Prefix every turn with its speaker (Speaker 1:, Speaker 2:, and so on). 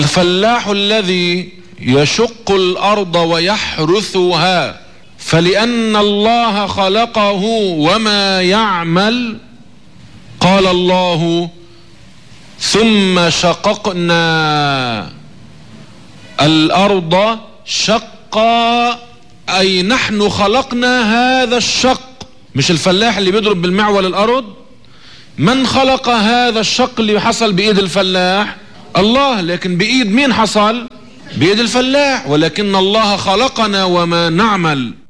Speaker 1: الفلاح الذي يشق الأرض ويحرثها، فلأن الله خلقه وما يعمل، قال الله: ثم شققنا الأرض شقا، أي نحن خلقنا هذا الشق. مش الفلاح اللي بيضرب بالمعول الأرض. من خلق هذا الشق اللي حصل بإيد الفلاح؟ الله. لكن بإيد مين حصل؟ بإيد الفلاح. ولكن الله خلقنا وما نعمل.